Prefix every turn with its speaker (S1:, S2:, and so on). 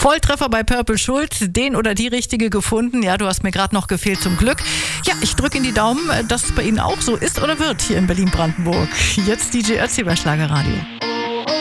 S1: Volltreffer bei Purple Schuld, den oder die Richtige gefunden. Ja, du hast mir gerade noch gefehlt, zum Glück. Ja, ich drücke in die Daumen, dass es bei Ihnen auch so ist oder wird hier in Berlin-Brandenburg. Jetzt DJ Ötzi bei Schlagerradio.